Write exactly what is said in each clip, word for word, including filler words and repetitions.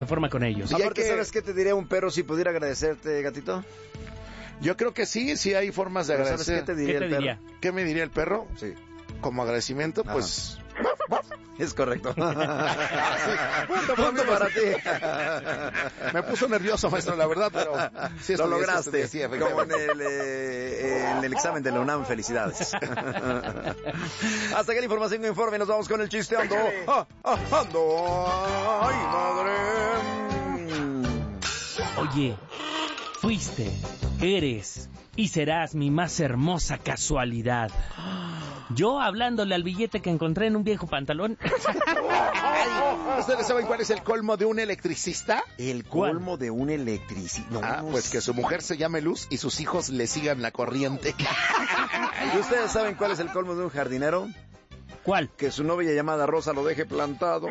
forma con ellos. Y aparte, que... ¿sabes qué te diría un perro si pudiera agradecerte, gatito? Yo creo que sí, sí hay formas de agradecer. ¿Sabes qué te diría ¿Qué te el perro? diría? ¿Qué me diría el perro? Sí. Como agradecimiento, Ajá. pues... Es correcto. punto, Punto para ti. Me puso nervioso, maestro, la verdad, pero... Sí, lo estudié, lograste, sí, estudié, sí, como en el, eh, en el examen de la UNAM. Felicidades. Hasta que la información que informe, nos vamos con el chisteando. Ah, ah, ando. Ay, madre. Oye, fuiste, eres y serás mi más hermosa casualidad. Yo hablándole al billete que encontré en un viejo pantalón. ¿Ustedes saben cuál es el colmo de un electricista? El colmo de un electricista. No, Ah, pues que su mujer se llame Luz y sus hijos le sigan la corriente. ¿Y ustedes saben cuál es el colmo de un jardinero? ¿Cuál? Que su novia llamada Rosa lo deje plantado.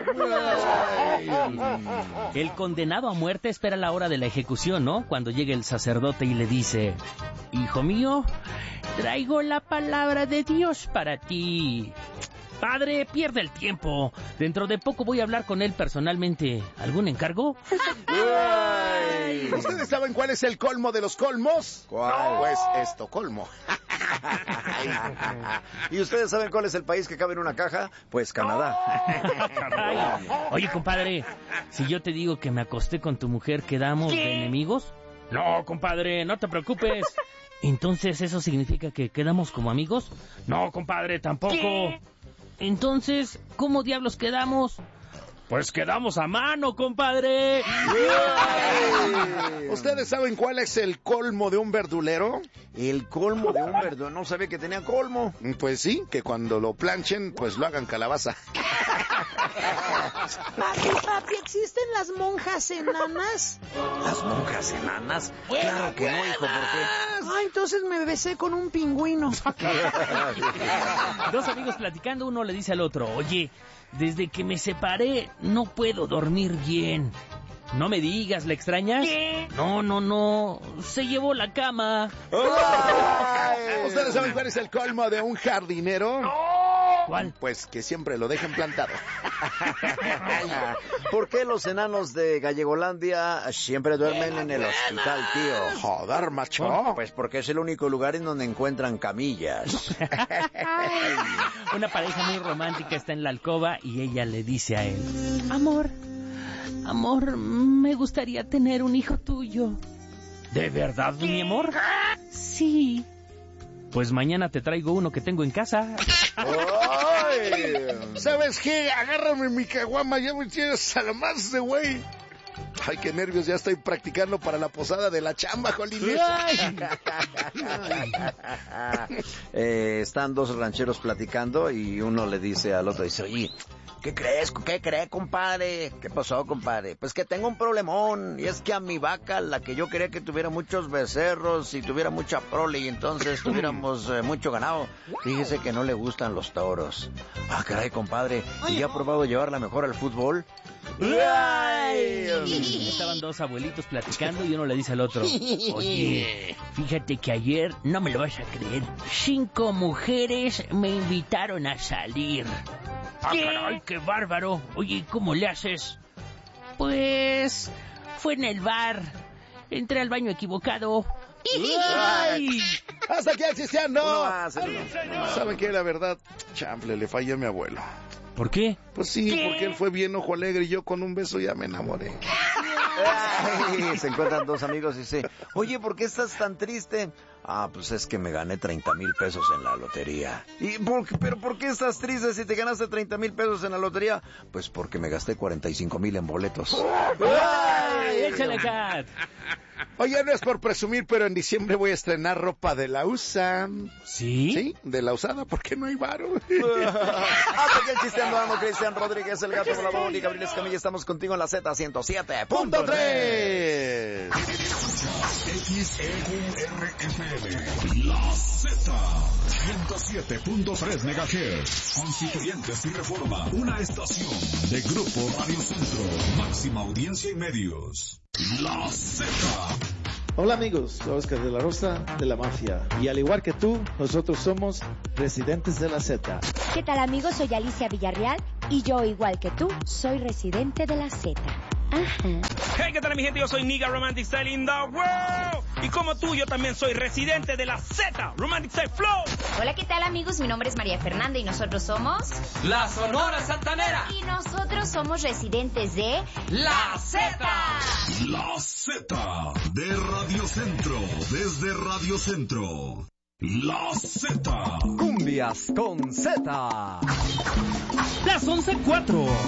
El condenado a muerte espera la hora de la ejecución, ¿no? Cuando llegue el sacerdote y le dice: hijo mío, traigo la palabra de Dios para ti. Padre, pierde el tiempo. Dentro de poco voy a hablar con él personalmente. ¿Algún encargo? ¿Ustedes saben cuál es el colmo de los colmos? ¿Cuál? Pues Estocolmo. ¿Y ustedes saben cuál es el país que cabe en una caja? Pues Canadá. Ay, oye, compadre, si yo te digo que me acosté con tu mujer, ¿quedamos de enemigos? No, compadre, no te preocupes. ¿Entonces eso significa que quedamos como amigos? No, compadre, tampoco. ¿Qué? Entonces, ¿cómo diablos quedamos? Pues quedamos a mano, compadre. ¿Ustedes saben cuál es el colmo de un verdulero? El colmo de un verdulero. No sabía que tenía colmo. Pues sí, que cuando lo planchen, pues lo hagan calabaza. Papi, papi, ¿existen las monjas enanas? ¿Las monjas enanas? Claro que no, hijo, ¿por qué? Ah, entonces me besé con un pingüino. Dos amigos platicando, uno le dice al otro: oye, desde que me separé no puedo dormir bien. No me digas, ¿la extrañas? ¿Qué? No, no, no, se llevó la cama. ¡Ay! ¿Ustedes saben cuál es el colmo de un jardinero? ¿Cuál? Pues que siempre lo dejen plantado. ¿Por qué los enanos de Gallegolandia siempre duermen en el hospital, tío? Joder, macho. Pues porque es el único lugar en donde encuentran camillas. Una pareja muy romántica está en la alcoba y ella le dice a él: amor, amor, me gustaría tener un hijo tuyo. ¿De verdad, mi amor? Sí. Pues mañana te traigo uno que tengo en casa. ¡Ay! ¿Sabes qué? Agárrame mi caguama, ya me tienes a la más de güey. Ay, qué nervios, ya estoy practicando para la posada de la chamba, jolines. eh, están dos rancheros platicando y uno le dice al otro, dice: oye, ¿qué crees? ¿Qué crees, compadre? ¿Qué pasó, compadre? Pues que tengo un problemón, y es que a mi vaca, la que yo quería que tuviera muchos becerros y tuviera mucha prole y entonces tuviéramos eh, mucho ganado, fíjese que no le gustan los toros. Ah, caray, compadre, ¿y ya ha probado llevarla mejor al fútbol? ¡Ay! Estaban dos abuelitos platicando y uno le dice al otro: oye, fíjate que ayer, no me lo vas a creer, cinco mujeres me invitaron a salir. ¡Ah, caray, qué bárbaro! Oye, ¿cómo le haces? Pues fue en el bar. Entré al baño equivocado. ¡Ay! ¡Hasta aquí existiendo! Uno más, uno. ¿Saben qué? La verdad, chample, le fallé a mi abuelo. ¿Por qué? Pues sí, ¿qué? Porque él fue bien ojo alegre y yo con un beso ya me enamoré. Ay, se encuentran dos amigos y dice: oye, ¿por qué estás tan triste? Ah, pues es que me gané treinta mil pesos en la lotería. ¿Y por qué, pero por qué estás triste si te ganaste treinta mil pesos en la lotería? Pues porque me gasté cuarenta y cinco mil en boletos. ¡Ay, échale, Cat! Oye, no es por presumir, pero en diciembre voy a estrenar ropa de la U S A. ¿Sí? Sí, de la usada, porque no hay varo. Hasta que el chiste andando, Cristian Rodríguez, el gato volador y Gabriel Escamilla, estamos contigo en la Z ciento siete punto tres. X E U R F M, la Z, ciento siete punto tres megahertz. Constituyentes y Reforma, una estación de Grupo Radio Centro, máxima audiencia y medios. La Z. Hola amigos, soy Oscar de la Rosa de la Mafia y al igual que tú, nosotros somos residentes de la Z. ¿Qué tal amigos? Soy Alicia Villarreal y yo igual que tú soy residente de la Z. Hey, ¿qué tal mi gente? Yo soy Niga Romantic Style in the world. Y como tú, yo también soy residente de la Z, Romantic Style Flow. Hola, ¿qué tal amigos? Mi nombre es María Fernanda y nosotros somos... La Sonora Santanera. Y nosotros somos residentes de... La Z. La Z de Radio Centro, desde Radio Centro. La Z. Cumbias con Z. Las once cuatro.